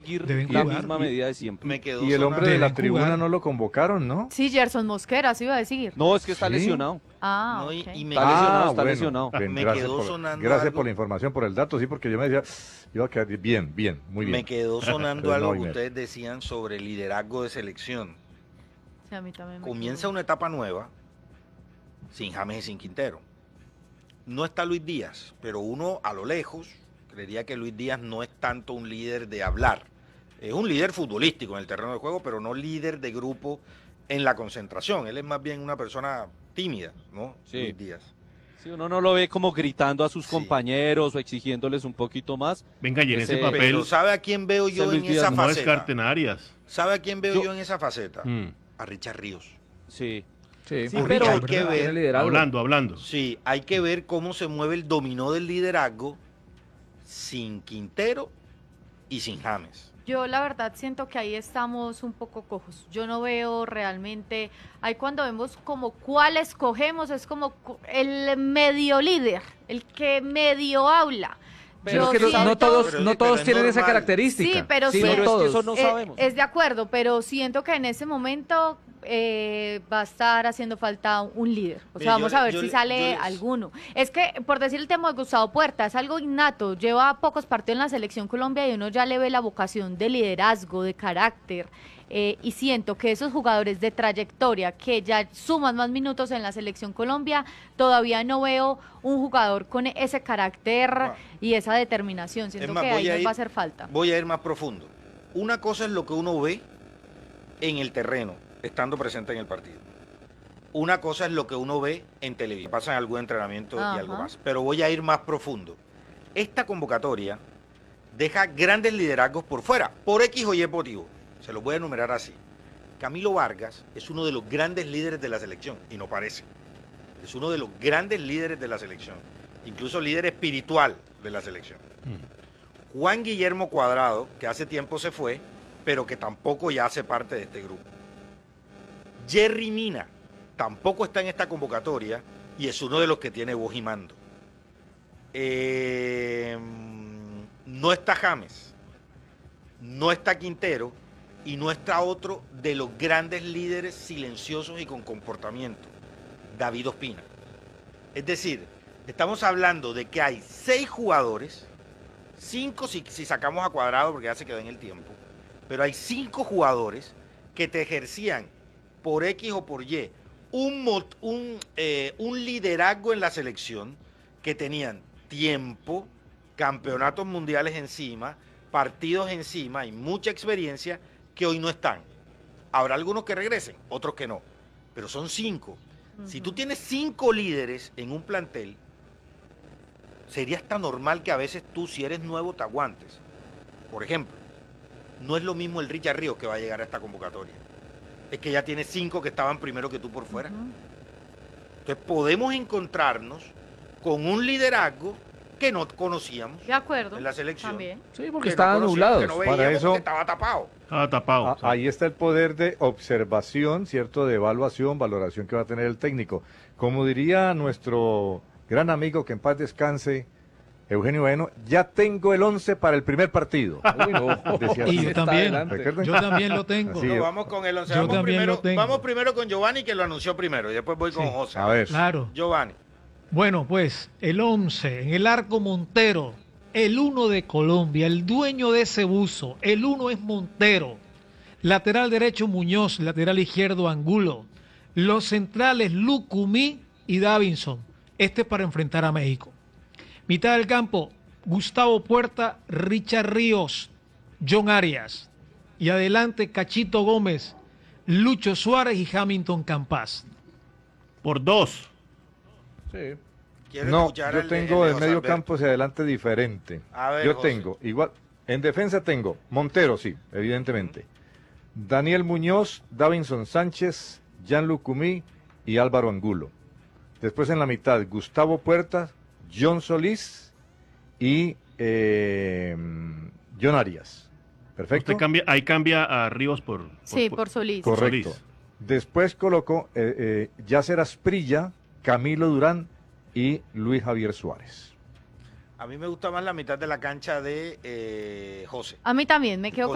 seguir Deben la jugar. misma medida de siempre. Me quedó Y el hombre de la Deben tribuna jugar. no lo convocaron, ¿no? Sí, Gerson Mosquera, se iba a decir. No, es que está ¿Sí? lesionado. Ah, No, ok. y me Está lesionado, está bueno. lesionado. Bien, Me gracias quedó por, sonando gracias algo. por la información, por el dato, sí, porque yo me decía, iba a quedar bien, bien, muy bien. Me quedó sonando Pero no, algo que Imer. ustedes decían sobre el liderazgo de selección. Sí, a mí también me Comienza quedó. una etapa nueva sin James y sin Quintero. No está Luis Díaz, pero uno a lo lejos creería que Luis Díaz no es tanto un líder de hablar. Es un líder futbolístico en el terreno de juego, pero no líder de grupo en la concentración. Él es más bien una persona tímida, ¿no? Sí. Luis Díaz. Si uno no lo ve como gritando a sus Sí. compañeros o exigiéndoles un poquito más. Venga, y en ese Ese- papel Pero ¿sabe a quién veo yo Ese en Luis Díaz esa no faceta? descarten a Arias. ¿Sabe a quién veo Yo- yo en esa faceta? Mm. A Richard Ríos. Sí. Sí, Sí, Porque pero hay que tiene ver, liderazgo. Hablando. sí, hay que ver cómo se mueve el dominó del liderazgo sin Quintero y sin James. Yo la verdad siento que ahí estamos un poco cojos. Yo no veo realmente, ahí cuando vemos como cuál escogemos, es como el medio líder, el que medio habla. Pero Yo es que no siento- todos, Pero- no pero todos es tienen esa normal. característica. Sí, pero Sí, sí, pero es que todos. eso no sabemos. Es de acuerdo, pero siento que en ese momento va a estar haciendo falta un líder. O Mire, sea, vamos yo a le- ver yo si le- sale yo les- alguno. Es que, por decir el tema de Gustavo Puerta, es algo innato. Lleva pocos partidos en la Selección Colombia y uno ya le ve la vocación de liderazgo, de carácter. Y siento que esos jugadores de trayectoria que ya suman más minutos en la Selección Colombia, todavía no veo un jugador con ese carácter y esa determinación. Siento más, que voy ahí a nos ir- va a hacer falta. Voy a ir más profundo. Una cosa es lo que uno ve en el terreno, estando presente en el partido. Una cosa es lo que uno ve en televisión. Pasan algún entrenamiento y algo Ajá. más. Pero voy a ir más profundo. Esta convocatoria deja grandes liderazgos por fuera, por X o Y motivo. Se los voy a enumerar así. Camilo Vargas es uno de los grandes líderes de la selección, y no parece. Es uno de los grandes líderes de la selección, incluso líder espiritual de la selección. Juan Guillermo Cuadrado, que hace tiempo se fue, pero que tampoco ya hace parte de este grupo. Jerry Mina tampoco está en esta convocatoria y es uno de los que tiene voz y mando. No está James, no está Quintero y no está otro de los grandes líderes silenciosos y con comportamiento, David Ospina. Es decir, estamos hablando de que hay 6 jugadores, 5 si sacamos a Cuadrado porque ya se quedó en el tiempo, pero hay 5 jugadores que te ejercían por X o por Y un liderazgo en la selección, que tenían tiempo, campeonatos mundiales encima, partidos encima y mucha experiencia, que hoy no están. Habrá algunos que regresen, otros que no, pero son 5. Si tú tienes 5 líderes en un plantel, sería hasta normal que a veces tú, si eres nuevo, te aguantes. Por ejemplo, no es lo mismo el Richard Ríos que va a llegar a esta convocatoria. Es que ya tiene 5 que estaban primero que tú por fuera. Entonces podemos encontrarnos con un liderazgo que no conocíamos De acuerdo. en la selección. También. Sí, Que porque no estaban conocíamos, nublados. que no Para veíamos, eso- porque estaba tapado. Estaba tapado. Ahí está el poder de observación, ¿cierto? De evaluación, valoración que va a tener el técnico. Como diría nuestro gran amigo, que en paz descanse, Eugenio Bueno, ya tengo el 11 para el primer partido. Uy, no. Decía Y así. yo Está también. adelante. ¿Recuerdan? Yo también lo tengo. Así No, es. vamos con el 11. Yo Vamos también primero, lo tengo. vamos primero con Giovanni, que lo anunció primero, y después voy con Sí. José. A ver. Claro. Giovanni. Bueno, pues el 11, en el arco Montero, el 1 de Colombia, el dueño de ese buzo, el 1 es Montero, lateral derecho Muñoz, lateral izquierdo Angulo, los centrales Lucumí y Davinson, este para enfrentar a México. Mitad del campo, Gustavo Puerta, Richard Ríos, John Arias, y adelante Cachito Gómez, Lucho Suárez y Hamilton Campas. Por 2. Sí. ¿Quiero No, escuchar yo el tengo de José medio Alberto? campo hacia adelante diferente. A ver, Yo José. tengo, igual, en defensa tengo Montero, sí, evidentemente. Daniel Muñoz, Davinson Sánchez, Jean-Luc Cumí y Álvaro Angulo. Después en la mitad, Gustavo Puerta, John Solís y John Arias. ¿Perfecto? Ahí cambia a Ríos por Sí, por Solís. Correcto. Solís. Después coloco Yacer Asprilla, Camilo Durán y Luis Javier Suárez. A mí me gusta más la mitad de la cancha de José. A mí también, me quedo